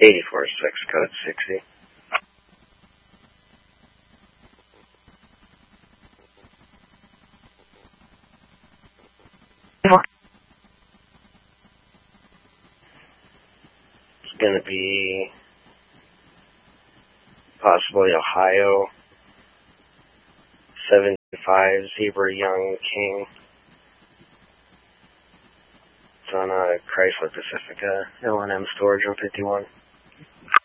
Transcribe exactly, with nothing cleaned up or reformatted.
eighty-four six, code sixty. It's going to be possibly Ohio, seventy-five Zebra Young King. It's on a Chrysler Pacifica L and M storage on fifty-one.